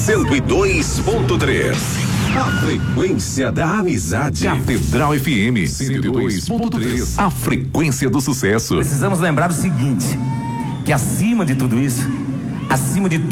102.3. A frequência da amizade. Catedral FM 102.3. A frequência do sucesso. Precisamos lembrar o seguinte, que acima de tudo isso, acima de